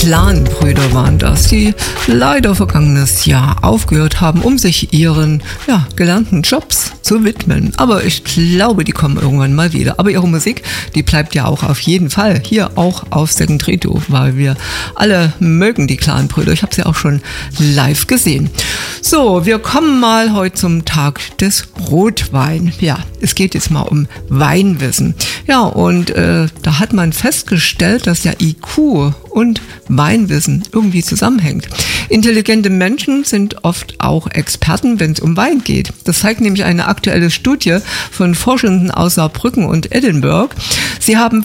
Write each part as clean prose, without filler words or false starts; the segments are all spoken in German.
Clan-Brüder waren das, die leider vergangenes Jahr aufgehört haben, um sich ihren gelernten Jobs zu widmen. Aber ich glaube, die kommen irgendwann mal wieder. Aber ihre Musik, die bleibt ja auch auf jeden Fall hier auch auf Second Trito, weil wir alle mögen die Clan-Brüder. Ich habe sie auch schon live gesehen. So, wir kommen mal heute zum Tag des Rotwein. Ja, es geht jetzt mal um Weinwissen. Ja, und da hat man festgestellt, dass ja IQ und Weinwissen irgendwie zusammenhängt. Intelligente Menschen sind oft auch Experten, wenn es um Wein geht. Das zeigt nämlich eine aktuelle Studie von Forschenden aus Saarbrücken und Edinburgh. Sie haben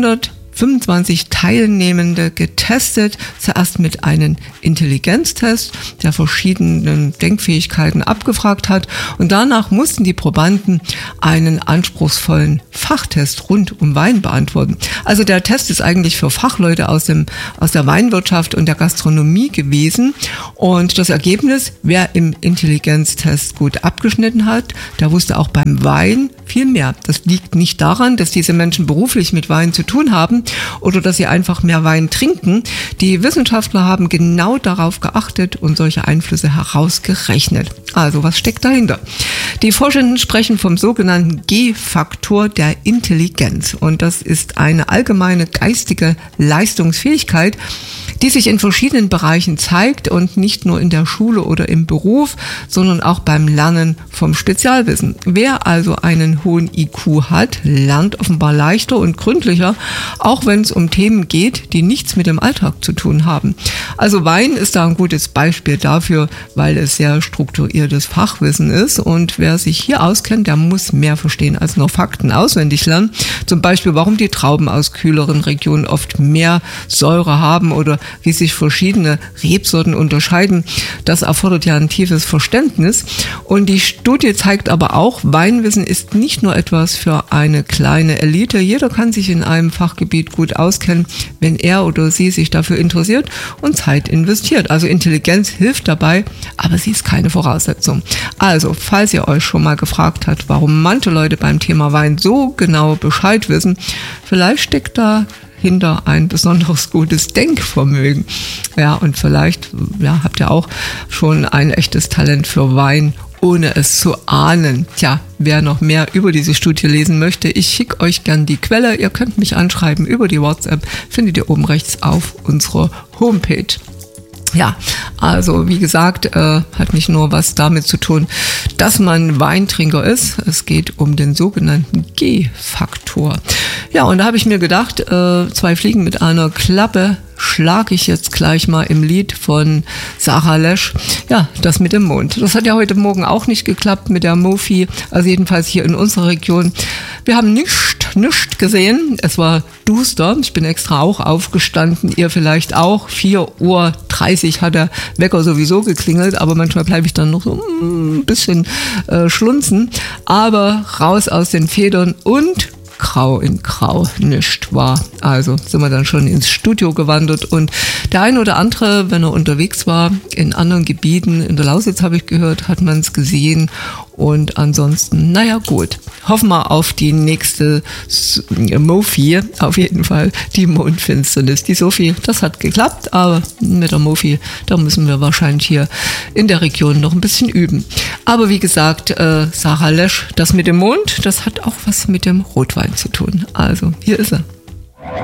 525 Teilnehmende getestet, zuerst mit einem Intelligenztest, der verschiedene Denkfähigkeiten abgefragt hat, und danach mussten die Probanden einen anspruchsvollen Fachtest rund um Wein beantworten. Also der Test ist eigentlich für Fachleute aus der Weinwirtschaft und der Gastronomie gewesen, und das Ergebnis: wer im Intelligenztest gut abgeschnitten hat, der wusste auch beim Wein viel mehr. Das liegt nicht daran, dass diese Menschen beruflich mit Wein zu tun haben oder dass sie einfach mehr Wein trinken. Die Wissenschaftler haben genau darauf geachtet und solche Einflüsse herausgerechnet. Also, was steckt dahinter? Die Forschenden sprechen vom sogenannten G-Faktor der Intelligenz. Und das ist eine allgemeine geistige Leistungsfähigkeit, die sich in verschiedenen Bereichen zeigt und nicht nur in der Schule oder im Beruf, sondern auch beim Lernen vom Spezialwissen. Wer also einen hohen IQ hat, lernt offenbar leichter und gründlicher, auch wenn es um Themen geht, die nichts mit dem Alltag zu tun haben. Also Wein ist da ein gutes Beispiel dafür, weil es sehr strukturiertes Fachwissen ist, und wer sich hier auskennt, der muss mehr verstehen als nur Fakten auswendig lernen. Zum Beispiel, warum die Trauben aus kühleren Regionen oft mehr Säure haben oder wie sich verschiedene Rebsorten unterscheiden. Das erfordert ja ein tiefes Verständnis. Und die Studie zeigt aber auch, Weinwissen ist nicht nur etwas für eine kleine Elite. Jeder kann sich in einem Fachgebiet gut auskennen, wenn er oder sie sich dafür interessiert und Zeit investiert. Also Intelligenz hilft dabei, aber sie ist keine Voraussetzung. Also, falls ihr euch schon mal gefragt habt, warum manche Leute beim Thema Wein so genau Bescheid wissen, vielleicht steckt da hinter ein besonders gutes Denkvermögen. Ja, und vielleicht habt ihr auch schon ein echtes Talent für Wein, ohne es zu ahnen. Tja, wer noch mehr über diese Studie lesen möchte, ich schicke euch gern die Quelle. Ihr könnt mich anschreiben über die WhatsApp, findet ihr oben rechts auf unserer Homepage. Ja, also wie gesagt, hat nicht nur was damit zu tun, dass man Weintrinker ist. Es geht um den sogenannten G-Faktor. Ja, und da habe ich mir gedacht, 2 Fliegen mit einer Klappe schlage ich jetzt gleich mal im Lied von Sarah Lesch. Ja, das mit dem Mond. Das hat ja heute Morgen auch nicht geklappt mit der Mofi, also jedenfalls hier in unserer Region. Wir haben nichts gesehen. Es war duster. Ich bin extra auch aufgestanden. Ihr vielleicht auch. 4:30 Uhr hat der Wecker sowieso geklingelt, aber manchmal bleibe ich dann noch so ein bisschen schlunzen. Aber raus aus den Federn und grau in grau, nicht wahr? Also sind wir dann schon ins Studio gewandert, und der eine oder andere, wenn er unterwegs war, in anderen Gebieten, in der Lausitz habe ich gehört, hat man es gesehen. Und ansonsten, naja gut, hoffen wir auf die nächste Mofi, auf jeden Fall die Mondfinsternis. Die Sophie, das hat geklappt, aber mit der Mofi, da müssen wir wahrscheinlich hier in der Region noch ein bisschen üben. Aber wie gesagt, Sarah Lesch, das mit dem Mond, das hat auch was mit dem Rotwein zu tun. Also, hier ist er.